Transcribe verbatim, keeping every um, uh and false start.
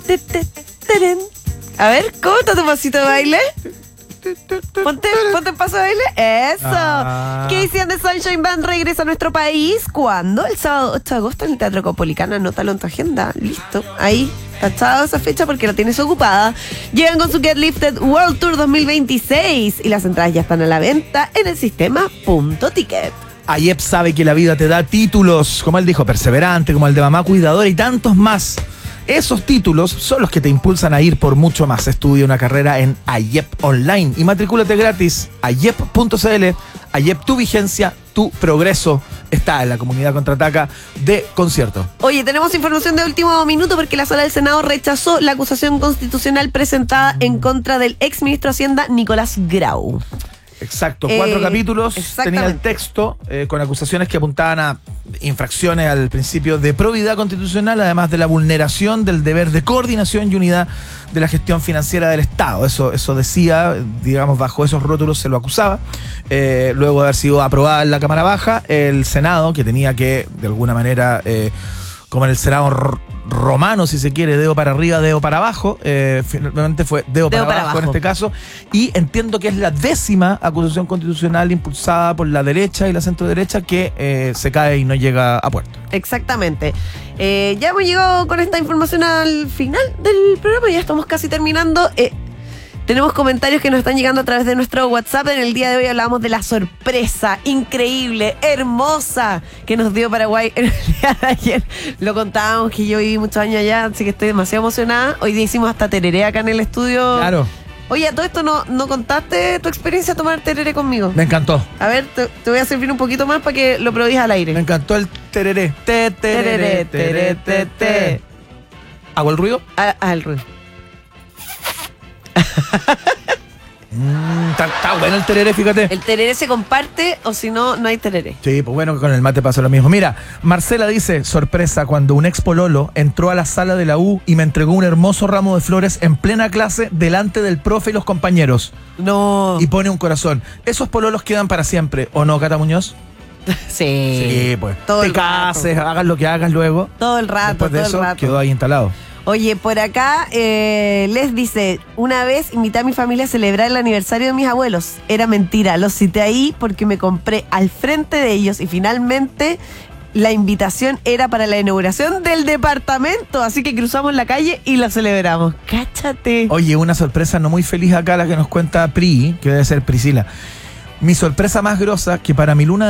te, te, teren. A ver, ¿cómo está tu pasito de baile? Ponte, ponte en paso de baile. Eso. Ah. Casey and the Sunshine Band regresa a nuestro país. ¿Cuándo? El sábado ocho de agosto en el Teatro Caupolicán. Anótalo en tu agenda. Listo. Ahí. Tachado esa fecha porque la tienes ocupada. Llegan con su Get Lifted World Tour dos mil veintiséis y las entradas ya están a la venta en el sistema Punto Ticket. Ayep sabe que la vida te da títulos, como él dijo, perseverante, como el de mamá cuidadora y tantos más. Esos títulos son los que te impulsan a ir por mucho más. Estudia una carrera en Ayep Online y matricúlate gratis. Ayep punto c l. Ayep, tu vigencia, tu progreso. Está en la comunidad Contraataca de Concierto. Oye, tenemos información de último minuto porque la Sala del Senado rechazó la acusación constitucional presentada en contra del ex ministro de Hacienda, Nicolás Grau. Exacto, cuatro Eh, capítulos, tenía el texto eh, con acusaciones que apuntaban a infracciones al principio de probidad constitucional, además de la vulneración del deber de coordinación y unidad de la gestión financiera del Estado. Eso, eso decía, digamos, bajo esos rótulos se lo acusaba. Eh, luego de haber sido aprobada en la Cámara Baja, el Senado, que tenía que, de alguna manera, eh, como en el Senado romano, si se quiere, dedo para arriba, dedo para abajo, eh, finalmente fue dedo, Dedo para, para abajo, abajo en este caso, y entiendo que es la décima acusación constitucional impulsada por la derecha y la centro derecha que eh, se cae y no llega a puerto. Exactamente. Eh, ya hemos llegado con esta información al final del programa, ya estamos casi terminando. Eh, Tenemos comentarios que nos están llegando a través de nuestro WhatsApp. En el día de hoy hablamos de la sorpresa increíble, hermosa que nos dio Paraguay en el día de ayer. Lo contábamos que yo viví muchos años allá, así que estoy demasiado emocionada. Hoy día hicimos hasta tereré acá en el estudio. Claro. Oye, a todo esto no, no contaste tu experiencia a tomar tereré conmigo. Me encantó. A ver, te, te voy a servir un poquito más para que lo probéis al aire. Me encantó el tereré. Te, tereré, tereré, te, te. ¿Hago el ruido? Ah, ah, el ruido. Mm, está, está bueno el tereré, fíjate. El tereré se comparte o si no, no hay tereré. Sí, pues bueno, con el mate pasa lo mismo. Mira, Marcela dice, sorpresa, cuando un ex pololo entró a la sala de la U y me entregó un hermoso ramo de flores en plena clase delante del profe y los compañeros. No. Y pone un corazón. ¿Esos pololos quedan para siempre o no, Cata Muñoz? Sí. Sí, pues. Todo Te el rato. cases, hagas lo que hagas luego. Todo el rato, Después de todo eso el rato. quedó ahí instalado. Oye, por acá eh, les dice, una vez invité a mi familia a celebrar el aniversario de mis abuelos. Era mentira, los cité ahí porque me compré al frente de ellos y finalmente la invitación era para la inauguración del departamento. Así que cruzamos la calle y la celebramos. ¡Cáchate! Oye, una sorpresa no muy feliz acá la que nos cuenta Pri, que debe ser Priscila. Mi sorpresa más grosa, que para mi luna